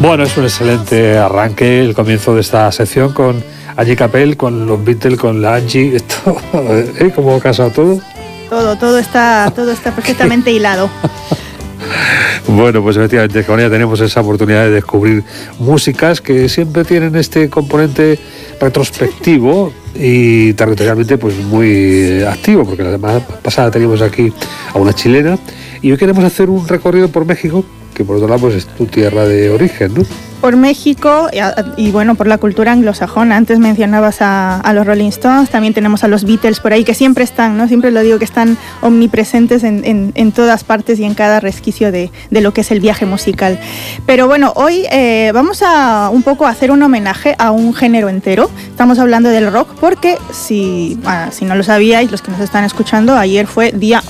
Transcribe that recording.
Bueno, es un excelente arranque, el comienzo de esta sección con Angie Capel, con los Beatles, con la Angie, esto, ¿cómo ha casado todo? Todo está perfectamente hilado. Bueno, pues efectivamente con ella tenemos esa oportunidad de descubrir músicas que siempre tienen este componente retrospectivo y territorialmente pues muy activo, porque la semana pasada teníamos aquí a una chilena y hoy queremos hacer un recorrido por México, que por otro lado pues es tu tierra de origen, ¿no? Por México y bueno, por la cultura anglosajona. Antes mencionabas a los Rolling Stones, también tenemos a los Beatles por ahí, que siempre están, ¿no? Siempre lo digo, que están omnipresentes en todas partes y en cada resquicio de lo que es el viaje musical. Pero bueno, hoy vamos a un poco hacer un homenaje a un género entero. Estamos hablando del rock porque, si no lo sabíais, los que nos están escuchando, ayer fue Día